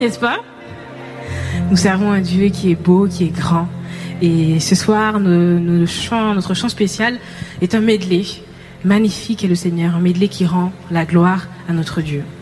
N'est-ce pas? Nous servons un Dieu qui est beau, qui est grand. Et ce soir, notre chant spécial est un medley. Magnifique est le Seigneur, un medley qui rend la gloire à notre Dieu.